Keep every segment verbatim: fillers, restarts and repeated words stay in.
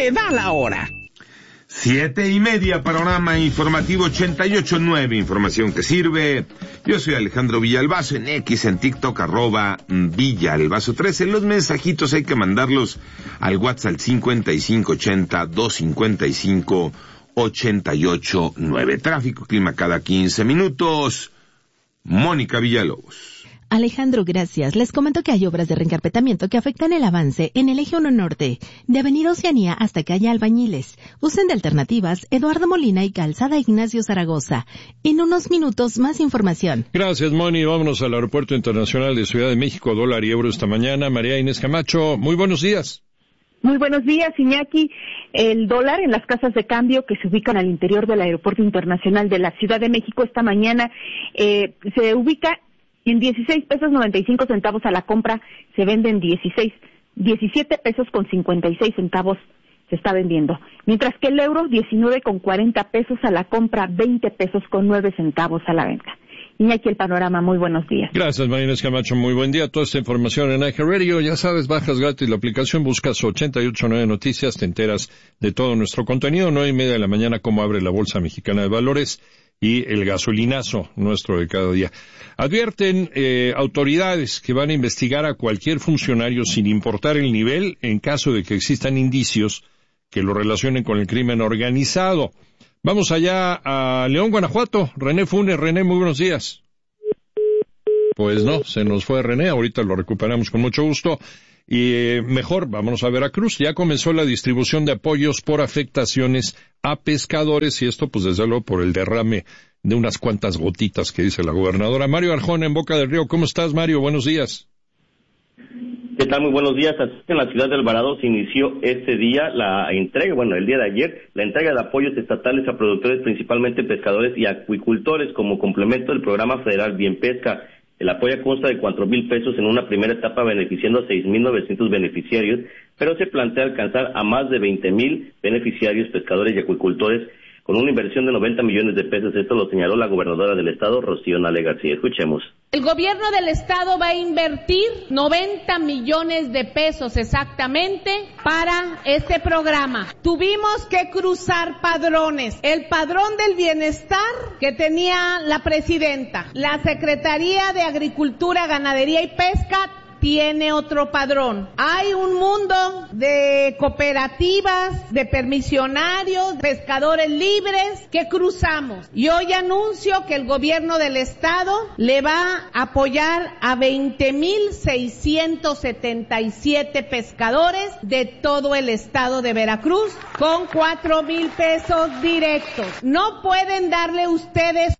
le da la hora. Siete y media, panorama informativo ochenta y ocho punto nueve, información que sirve. Yo soy Alejandro Villalbazo, en X, en TikTok, arroba Villalbazo trece. Los mensajitos hay que mandarlos al WhatsApp al cincuenta y cinco ochenta, doscientos cincuenta y cinco, ochenta y ocho nueve. Tráfico, clima cada quince minutos. Mónica Villalobos. Alejandro, gracias. Les comento que hay obras de reencarpetamiento que afectan el avance en el eje uno Norte, de Avenida Oceanía hasta calle Albañiles. Usen de alternativas Eduardo Molina y Calzada Ignacio Zaragoza. En unos minutos, más información. Gracias, Moni. Vámonos al Aeropuerto Internacional de Ciudad de México, dólar y euro esta mañana. María Inés Camacho, muy buenos días. Muy buenos días, Iñaki. El dólar en las casas de cambio que se ubican al interior del Aeropuerto Internacional de la Ciudad de México esta mañana eh, se ubica en dieciséis pesos noventa y cinco centavos a la compra, se venden dieciséis, diecisiete pesos con cincuenta y seis centavos se está vendiendo. Mientras que el euro, diecinueve con cuarenta pesos a la compra, veinte pesos con nueve centavos a la venta. Iñaki, el panorama, muy buenos días. Gracias, María Inés Camacho, muy buen día. Toda esta información en iHeartRadio, ya sabes, bajas gratis la aplicación, buscas ochenta y ocho punto nueve Noticias, te enteras de todo nuestro contenido. Nueve y media de la mañana, cómo abre la Bolsa Mexicana de Valores y el gasolinazo nuestro de cada día. Advierten eh, autoridades que van a investigar a cualquier funcionario sin importar el nivel en caso de que existan indicios que lo relacionen con el crimen organizado. Vamos allá a León, Guanajuato. René Funes. René, muy buenos días. Pues no, se nos fue René, ahorita lo recuperamos con mucho gusto. Y eh, mejor, vámonos a Veracruz. Ya comenzó la distribución de apoyos por afectaciones a pescadores y esto pues desde luego por el derrame de unas cuantas gotitas que dice la gobernadora. Mario Arjona en Boca del Río. ¿Cómo estás, Mario? Buenos días. ¿Qué tal? Muy buenos días. En la ciudad de Alvarado se inició este día la entrega, bueno, el día de ayer, la entrega de apoyos estatales a productores, principalmente pescadores y acuicultores, como complemento del programa federal Bien Pesca. El apoyo consta de cuatro mil pesos en una primera etapa, beneficiando a seis mil novecientos beneficiarios, pero se plantea alcanzar a más de veinte mil beneficiarios, pescadores y acuicultores, con una inversión de noventa millones de pesos. Esto lo señaló la gobernadora del estado, Rocío Nale García. Escuchemos. El gobierno del estado va a invertir noventa millones de pesos exactamente para este programa. Tuvimos que cruzar padrones. El padrón del bienestar que tenía la presidenta, la Secretaría de Agricultura, Ganadería y Pesca tiene otro padrón. Hay un mundo de cooperativas, de permisionarios, pescadores libres que cruzamos. Y hoy anuncio que el gobierno del estado le va a apoyar a veinte mil seiscientos setenta y siete pescadores de todo el estado de Veracruz con cuatro mil pesos directos. No pueden darle ustedes.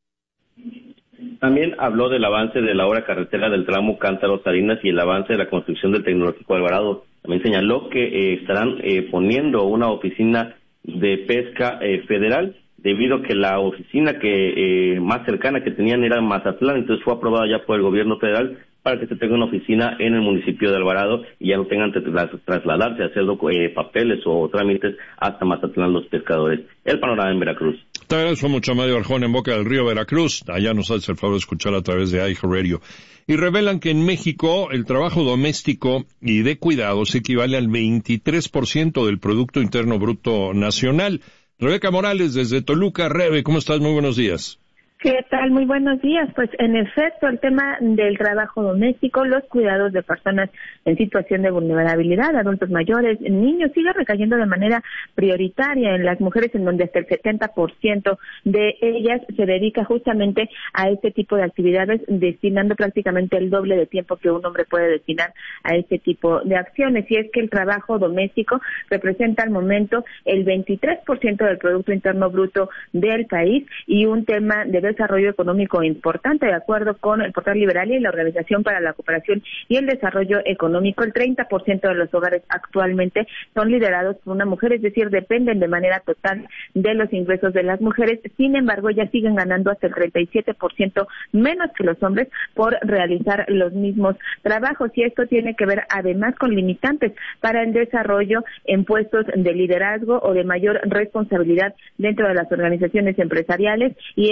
También habló del avance de la obra carretera del tramo Cántaro-Salinas y el avance de la construcción del Tecnológico de Alvarado. También señaló que eh, estarán eh, poniendo una oficina de pesca eh, federal, debido a que la oficina que eh, más cercana que tenían era Mazatlán, entonces fue aprobada ya por el gobierno federal para que se tenga una oficina en el municipio de Alvarado y ya no tengan que trasladarse a hacer eh, papeles o trámites hasta Mazatlán los pescadores. El panorama en Veracruz. Te agradezco mucho, Mario Arjona, en Boca del Río, Veracruz. Allá nos hace el favor de escuchar a través de iHeartRadio. Y revelan que en México el trabajo doméstico y de cuidados equivale al veintitrés por ciento del Producto Interno Bruto Nacional. Rebeca Morales, desde Toluca. Rebe, ¿cómo estás? Muy buenos días. ¿Qué tal? Muy buenos días. Pues en efecto, el tema del trabajo doméstico, los cuidados de personas en situación de vulnerabilidad, adultos mayores, niños, sigue recayendo de manera prioritaria en las mujeres, en donde hasta el setenta por ciento de ellas se dedica justamente a este tipo de actividades, destinando prácticamente el doble de tiempo que un hombre puede destinar a este tipo de acciones. Y es que el trabajo doméstico representa al momento el veintitrés por ciento del Producto Interno Bruto del país y un tema de desarrollo económico importante, de acuerdo con el portal Liberalia y la Organización para la Cooperación y el Desarrollo Económico. El treinta por ciento de los hogares actualmente son liderados por una mujer, es decir, dependen de manera total de los ingresos de las mujeres. Sin embargo, ellas siguen ganando hasta el treinta y siete por ciento menos que los hombres por realizar los mismos trabajos, y esto tiene que ver además con limitantes para el desarrollo en puestos de liderazgo o de mayor responsabilidad dentro de las organizaciones empresariales, y es que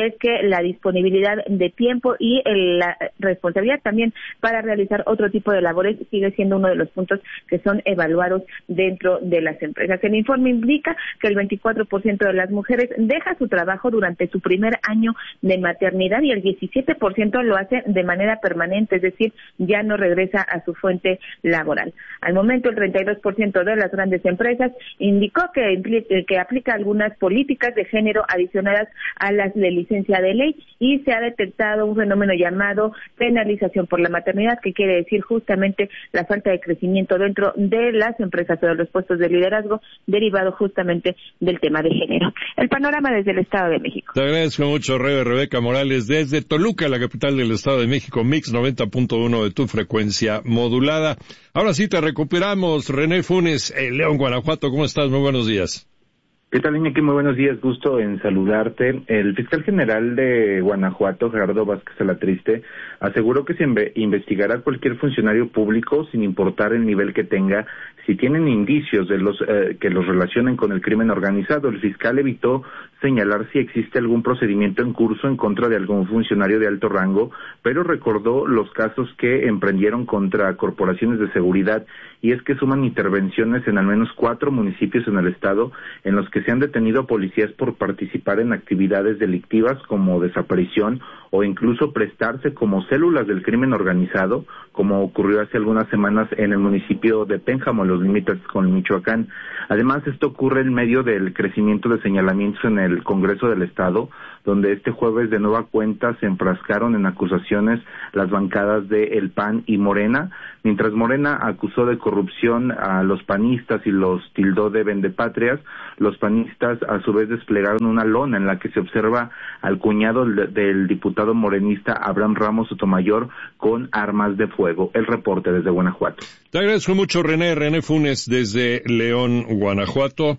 la disponibilidad de tiempo y el, la responsabilidad también para realizar otro tipo de labores sigue siendo uno de los puntos que son evaluados dentro de las empresas. El informe indica que el veinticuatro por ciento de las mujeres deja su trabajo durante su primer año de maternidad y el diecisiete por ciento lo hace de manera permanente, es decir, ya no regresa a su fuente laboral. Al momento, el treinta y dos por ciento de las grandes empresas indicó que, que aplica algunas políticas de género adicionadas a las de licencia de ley y se ha detectado un fenómeno llamado penalización por la maternidad, que quiere decir justamente la falta de crecimiento dentro de las empresas o de los puestos de liderazgo derivado justamente del tema de género. El panorama desde el Estado de México. Te agradezco mucho, Rebe Rebeca Morales, desde Toluca, la capital del Estado de México, Mix noventa punto uno de tu frecuencia modulada. Ahora sí te recuperamos, René Funes, en León, Guanajuato. ¿Cómo estás? Muy buenos días. ¿Qué tal, Iñaki? Muy buenos días, gusto en saludarte. El fiscal general de Guanajuato, Gerardo Vázquez Alatriste, aseguró que se investigará a cualquier funcionario público sin importar el nivel que tenga, si tienen indicios de los eh, que los relacionen con el crimen organizado. El fiscal evitó señalar si existe algún procedimiento en curso en contra de algún funcionario de alto rango, pero recordó los casos que emprendieron contra corporaciones de seguridad, y es que suman intervenciones en al menos cuatro municipios en el estado en los que se han detenido policías por participar en actividades delictivas como desaparición o incluso prestarse como células del crimen organizado, como ocurrió hace algunas semanas en el municipio de Pénjamo, en los límites con Michoacán. Además, esto ocurre en medio del crecimiento de señalamientos en el Congreso del Estado, donde este jueves de nueva cuenta se enfrascaron en acusaciones las bancadas de El P A N y Morena, mientras Morena acusó de corrupción a los panistas y los tildó de vendepatrias. Los panistas a su vez desplegaron una lona en la que se observa al cuñado del, del diputado morenista Abraham Ramos Sotomayor con armas de fuego. El reporte desde Guanajuato. Te agradezco mucho, René, René Funes desde León, Guanajuato.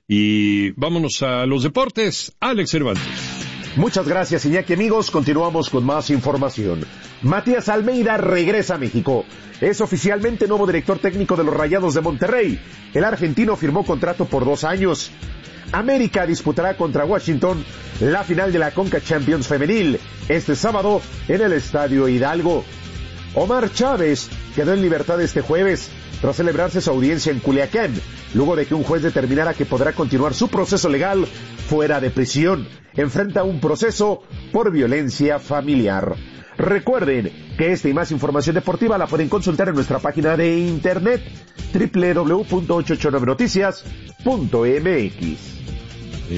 Y vámonos a los deportes. Alex Cervantes. Muchas gracias, Iñaki. Amigos, continuamos con más información. Matías Almeida regresa a México. Es oficialmente nuevo director técnico de los Rayados de Monterrey. El argentino firmó contrato por dos años. América disputará contra Washington la final de la Conca Champions Femenil este sábado en el Estadio Hidalgo. Omar Chávez quedó en libertad este jueves tras celebrarse su audiencia en Culiacán, luego de que un juez determinara que podrá continuar su proceso legal fuera de prisión. Enfrenta un proceso por violencia familiar. Recuerden que esta y más información deportiva la pueden consultar en nuestra página de internet doble u doble u doble u punto ochocientos ochenta y nueve noticias punto m x. Sí.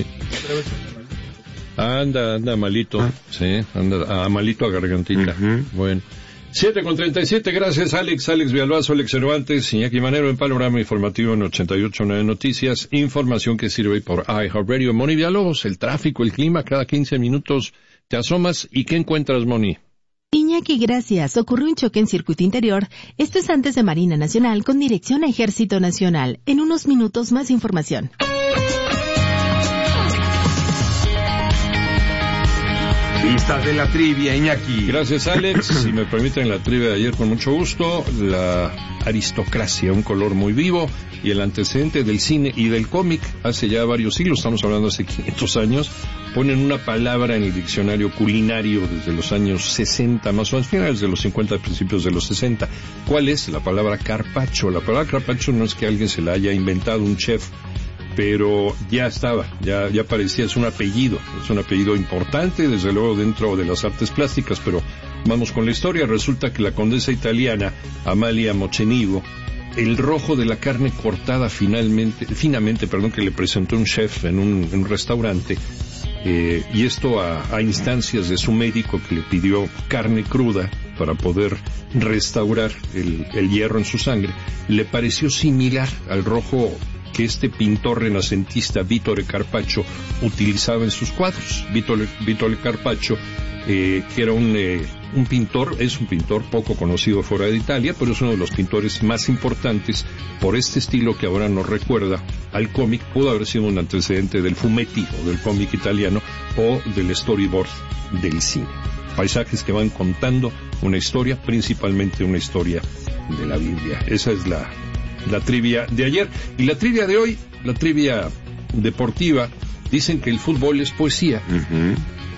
Anda, anda malito, ¿Ah? sí, anda ah, malito a gargantita. Uh-huh. Bueno. siete con treinta y siete, gracias Alex, Alex Villalbazo, Alex Cervantes, Iñaki Manero en Panorama Informativo en ochenta y ocho punto nueve Noticias, información que sirve por iHeartRadio. Moni Villalobos, el tráfico, el clima, cada quince minutos te asomas y ¿qué encuentras, Moni? Iñaki, gracias. Ocurrió un choque en circuito interior. Esto es antes de Marina Nacional con dirección a Ejército Nacional. En unos minutos más información. Listas de la trivia, Iñaki. Gracias, Alex. Si me permiten, la trivia de ayer con mucho gusto. La aristocracia, un color muy vivo, y el antecedente del cine y del cómic hace ya varios siglos, estamos hablando hace quinientos años, ponen una palabra en el diccionario culinario desde los años sesenta, más o menos, finales de los cincuenta, principios de los sesenta. ¿Cuál es? La palabra carpaccio. La palabra carpaccio no es que alguien se la haya inventado, un chef, pero ya estaba, ya, ya parecía, es un apellido, es un apellido importante, desde luego dentro de las artes plásticas, pero vamos con la historia. Resulta que la condesa italiana Amalia Mocenigo, el rojo de la carne cortada finalmente, finamente, perdón, que le presentó un chef en un, en un restaurante, eh, y esto a, a instancias de su médico que le pidió carne cruda para poder restaurar el, el hierro en su sangre, le pareció similar al rojo que este pintor renacentista Vittore Carpaccio utilizaba en sus cuadros. Vittore, Vittore Carpaccio, eh, que era un, eh, un pintor, es un pintor poco conocido fuera de Italia, pero es uno de los pintores más importantes por este estilo que ahora nos recuerda al cómic. Pudo haber sido un antecedente del fumetti o del cómic italiano o del storyboard del cine. Paisajes que van contando una historia, principalmente una historia de la Biblia. Esa es la la trivia de ayer. Y la trivia de hoy, la trivia deportiva, dicen que el fútbol es poesía. Uh-huh.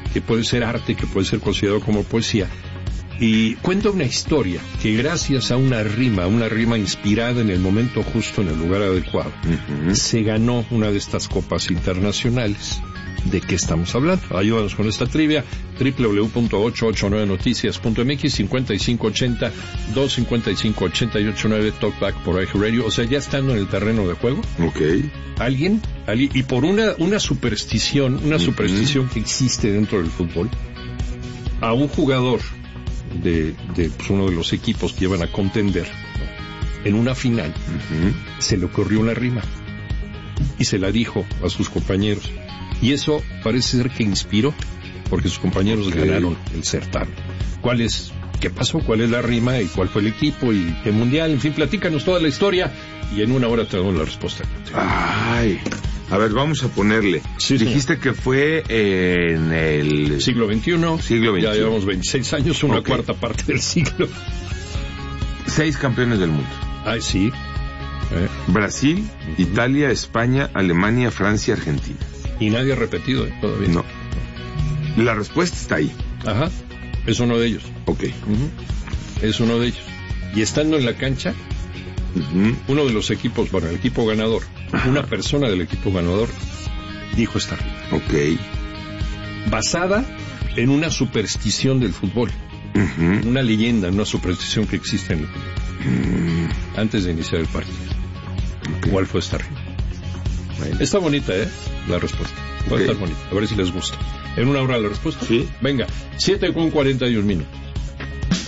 que puede ser arte, que puede ser considerado como poesía. Y cuenta una historia que gracias a una rima, una rima inspirada en el momento justo, en el lugar adecuado, uh-huh. se ganó una de estas copas internacionales. ¿De qué estamos hablando? Ayúdanos con esta trivia. doble u doble u doble u punto ochocientos ochenta y nueve noticias punto m x, cincuenta y cinco ochenta, doscientos cincuenta y cinco, ochenta y ochenta y nueve, Talkback por iHeartRadio. O sea, ya estando en el terreno de juego. Ok. ¿Alguien? ¿Alguien? Y por una, una superstición, una uh-huh. superstición que existe dentro del fútbol, a un jugador de, de pues, uno de los equipos que iban a contender en una final, uh-huh. se le ocurrió una rima y se la dijo a sus compañeros. Y eso parece ser que inspiró, porque sus compañeros okay. ganaron el certamen. ¿Cuál es, qué pasó? ¿Cuál es la rima? ¿Y cuál fue el equipo? ¿Y qué mundial? En fin, platícanos toda la historia y en una hora te damos la respuesta. Ay, a ver, vamos a ponerle. Sí, Dijiste señor. que fue en el... siglo veintiuno. Siglo veintiuno. Ya llevamos veintiséis años, una okay. cuarta parte del siglo. Seis campeones del mundo. Ay, sí. Eh. Brasil, uh-huh. Italia, España, Alemania, Francia, Argentina. Y nadie ha repetido ¿eh? todavía. No. La respuesta está ahí. Ajá. Es uno de ellos. Ok. Uh-huh. Es uno de ellos. Y estando en la cancha, uh-huh. uno de los equipos, bueno, el equipo ganador, Ajá. una persona del equipo ganador dijo esta rima. Ok. Basada en una superstición del fútbol. Uh-huh. Una leyenda, una superstición que existe en el fútbol. Uh-huh. Antes de iniciar el partido. Okay. ¿Cuál fue esta rima? Bueno. Está bonita, ¿eh? La respuesta. Va okay. a estar bonita. A ver si les gusta. ¿En una hora la respuesta? Sí. Venga, siete con cuarenta y un minutos.